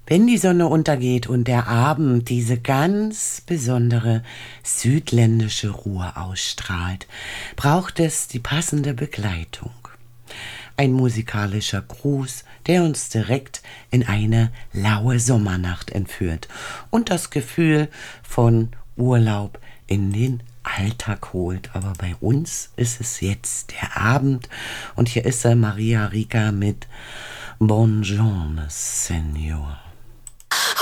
Wenn die Sonne untergeht und der Abend diese ganz besondere südländische Ruhe ausstrahlt, braucht es die passende Begleitung. Ein musikalischer Gruß, der uns direkt in eine laue Sommernacht entführt und das Gefühl von Urlaub in den Alltag holt. Aber bei uns ist es jetzt der Abend und hier ist Maria Rika mit Buongiorno, Signor.